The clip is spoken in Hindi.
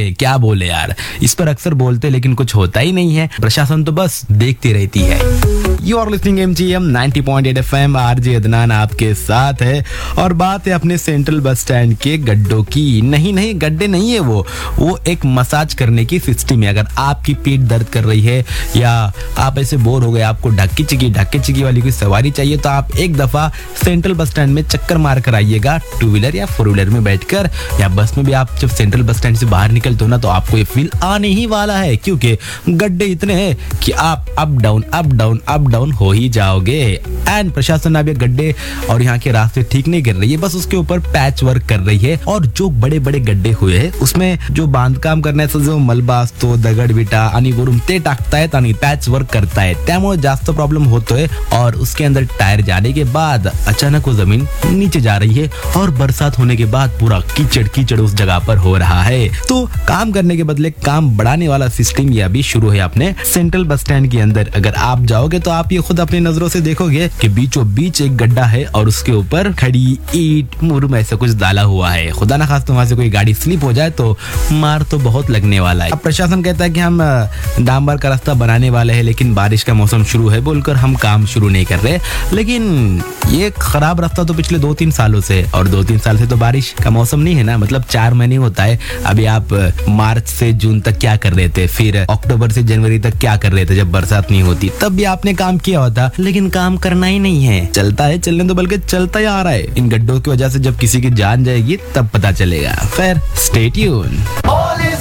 क्या बोले यार, इस पर अक्सर बोलते लेकिन कुछ होता ही नहीं है। प्रशासन तो बस देखती रहती है। You are listening MGM 90.8 FM, RJ Adnan आपके साथ है और बात है अपने सेंट्रल बस स्टैंड के गड्ढों की। नहीं गड्ढे नहीं है वो एक मसाज करने की सिस्टम है। अगर आपकी पीठ दर्द कर रही है या आप ऐसे बोर हो गए, आपको ढक्की चिकी वाली कोई सवारी चाहिए, तो आप एक दफा सेंट्रल बस स्टैंड में चक्कर मार कर आइएगा, 2 व्हीलर या 4 व्हीलर में बैठकर, या बस में भी। आप जब सेंट्रल बस स्टैंड से बाहर निकलते हो ना, तो आपको ये फील आने ही वाला है, क्योंकि गड्ढे इतने हैं कि आप अप डाउन हो ही जाओगे। एंड प्रशासन अब ये गड्ढे और यहाँ के रास्ते ठीक नहीं कर रही है, बस उसके ऊपर पैच वर्क कर रही है। और जो बड़े बड़े गड्ढे हुए हैं उसमें जो बांधकाम करण्याचं जो मलबा असतो, दगड विटा आणि वरून ते टाकतायत आणि पैच वर्क करतायत, त्यामुळे जास्त प्रॉब्लम होतोय। और उसके अंदर टायर जाने के बाद अचानक वो जमीन नीचे जा रही है और बरसात होने के बाद पूरा कीचड़ उस जगह पर हो रहा है। तो काम करने के बदले काम बढ़ाने वाला सिस्टम ये अभी शुरू है अपने सेंट्रल बस स्टैंड के अंदर। अगर आप जाओगे तो आप ये खुद अपनी नजरों से देखोगे कि बीचों बीच एक गड्ढा है और उसके ऊपर खड़ी ईंट मुर्म ऐसा कुछ डाला हुआ है। खुदा ना खास्ता वहां से कोई गाड़ी स्लिप हो जाए तो मार तो बहुत लगने वाला है। अब प्रशासन कहता है कि हम डांबर का रास्ता बनाने वाले हैं, लेकिन बारिश का मौसम शुरू है बोलकर हम काम शुरू नहीं कर रहे। लेकिन ये खराब रास्ता तो पिछले 2-3 सालों से, और 2-3 साल से तो बारिश का मौसम नहीं है ना, मतलब 4 महीने होता है। अभी आप मार्च से जून तक क्या कर रहे थे, फिर अक्टूबर से जनवरी तक क्या कर रहे थे जब बरसात नहीं होती, तब भी आपने काम किया होता। लेकिन काम करना ही नहीं है, चलता है, चलने तो बल्कि चलता ही आ रहा है। इन गड्ढों की वजह से जब किसी की जान जाएगी तब पता चलेगा। खैर, स्टे ट्यून।